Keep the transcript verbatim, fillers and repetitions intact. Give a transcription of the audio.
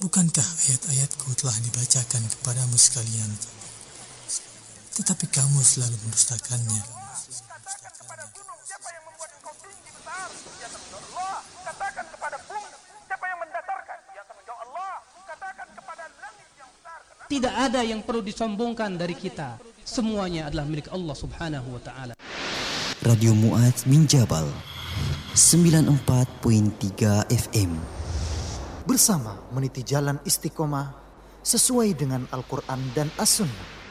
Bukankah ayat-ayatku telah dibacakan kepadamu sekalian, tetapi kamu selalu mendustakannya? Katakan kepada gunung, siapa yang membuat engkau tinggi besar? Dia akan menjawab Allah. Katakan kepada bumi, siapa yang mendatarkan? Dia akan menjawab Allah. Katakan kepada langit yang besar. Kenapa? Tidak ada yang perlu disombongkan dari kita. Semuanya adalah milik Allah Subhanahu wa taala. Radio Mu'adz min Jabal sembilan puluh empat koma tiga F M. Bersama meniti jalan istiqomah sesuai dengan Al-Quran dan As-Sunnah.